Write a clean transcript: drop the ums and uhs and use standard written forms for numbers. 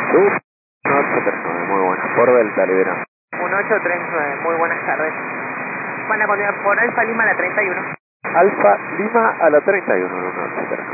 1839, muy buenas. Por Delta, libera. 1839, muy buenas tardes. Van a continuar por Alfa Lima a la 31. Alfa Lima a la 31, 1839.